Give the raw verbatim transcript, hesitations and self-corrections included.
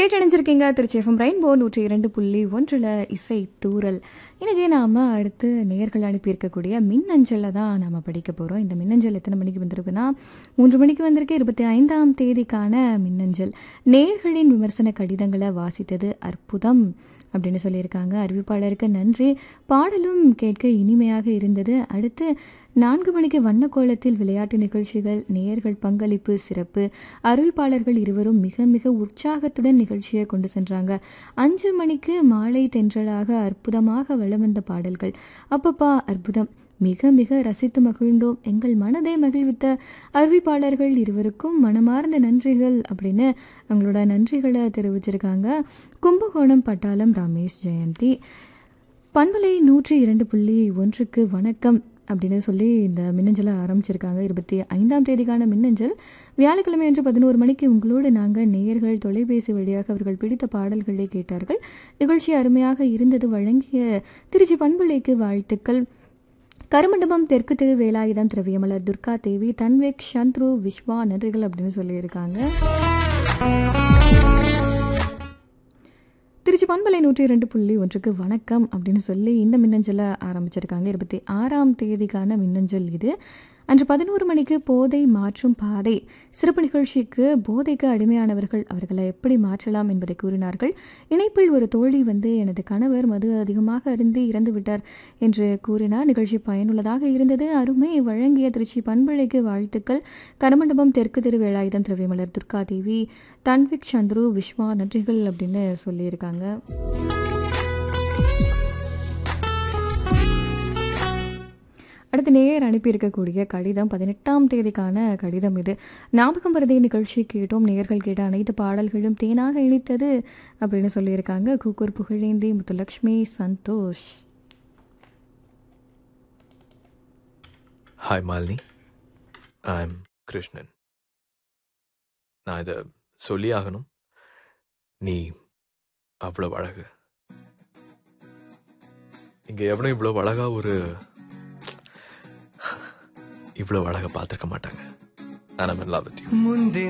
கேட்டணிஞ்சிருக்கீங்க Trichy FM rainbow நூற்றி இரண்டு புள்ளி ஒன்றில் இசை தூரல். இன்னைக்கு நாம் அடுத்து நேயர்கள் அனுப்பியிருக்கக்கூடிய மின்னஞ்சலில் தான் நாம் படிக்க போகிறோம். இந்த மின்னஞ்சல் எத்தனை மணிக்கு வந்திருக்குன்னா மூன்று மணிக்கு வந்திருக்கு. இருபத்தி ஐந்தாம் தேதிக்கான மின்னஞ்சல். நேயர்களின் விமர்சன கடிதங்களை வாசித்தது அற்புதம் அப்படின்னு சொல்லியிருக்காங்க. அறிவிப்பாளருக்கு நன்றி. பாடலும் கேட்க இனிமையாக இருந்தது. அடுத்து நான்கு மணிக்கு வண்ணக்கோலத்தில் விளையாட்டு நிகழ்ச்சிகள், நேயர்கள் பங்களிப்பு சிறப்பு. அறிவிப்பாளர்கள் இருவரும் மிக மிக உற்சாகத்துடன் நிகழ்ச்சியை கொண்டு சென்றாங்க. அஞ்சு மணிக்கு மாலை தென்றலாக அற்புதமாக வலம் வந்த பாடல்கள். அப்பப்பா அற்புதம், மிக மிக ரசித்து மகிழ்ந்தோம். எங்கள் மனதை மகிழ்வித்த அறிவிப்பாளர்கள் இருவருக்கும் மனமார்ந்த நன்றிகள் அப்படின்னு அவங்களோட நன்றிகளை தெரிவிச்சிருக்காங்க. கும்பகோணம் பட்டாளம் ரமேஷ் ஜெயந்தி. பண்பலை நூற்றி இரண்டு புள்ளி ஒன்றுக்கு வணக்கம் அப்படின்னு சொல்லி இந்த மின்னஞ்சலை ஆரம்பிச்சிருக்காங்க. இருபத்தி ஐந்தாம் தேதிக்கான மின்னஞ்சல். வியாழக்கிழமை அன்று பதினோரு மணிக்கு உங்களோடு நாங்கள் நேயர்கள் தொலைபேசி வழியாக அவர்கள் பிடித்த பாடல்களை கேட்டார்கள். நிகழ்ச்சி அருமையாக இருந்தது. வழங்கிய திருச்சி பண்பலைக்கு வாழ்த்துக்கள். கருமண்டபம் தெற்கு திரு வேலாயுதம் திரவியமலர் துர்கா தேவி தன்வேக் சந்த்ரு விஸ்வா நன்றிகள் அப்படின்னு சொல்லியிருக்காங்க. திருச்சி பண்பலை நூற்றி இரண்டு புள்ளி ஒன்றுக்கு வணக்கம் அப்படின்னு சொல்லி இந்த மின்னஞ்சலை ஆரம்பிச்சிருக்காங்க. இருபத்தி ஆறாம் தேதிக்கான மின்னஞ்சல் இது. அன்று பதினோரு மணிக்கு போதை மாற்றும் பாதை சிறப்பு நிகழ்ச்சிக்கு போதைக்கு அடிமையானவர்கள் அவர்களை எப்படி மாற்றலாம் என்பதை கூறினார்கள். இணைப்பில் ஒரு தோழி வந்து எனது கணவர் மது அதிகமாக அருந்தி இறந்து விட்டார் என்று கூறினார். நிகழ்ச்சி பயனுள்ளதாக இருந்தது. அருமை. வழங்கிய திருச்சி பண்பலைக்கு வாழ்த்துக்கள். கரமண்டபம் தெற்கு திரு வேலாயுதம் திரவியமலர் துர்கா தேவி தன்விக் சந்துரு விஸ்வா நன்றிகள் அப்படின்னு சொல்லியிருக்காங்க. அடுத்த நேயர் அனுப்பியிருக்கக்கூடிய கடிதம் பதினெட்டாம் தேதிக்கான கடிதம் இது. ஞாபகம் வருதே நிகழ்ச்சி கேட்டோம். நேயர்கள் கேட்ட அனைத்து பாடல்களும் தேனாக இணைத்தது அப்படின்னு சொல்லியிருக்காங்க. கூக்கூர் Pugazhendhi Muthulakshmi Santhosh. Hi Malini, I am Krishnan. நான் இதை சொல்லி ஆகணும். நீ அவ்வளோ அழகு. இங்கே எவனும் இவ்வளோ அழகா ஒரு இவ்வளவு அழகா பார்த்திருக்க மாட்டாங்க. நான் in love with you.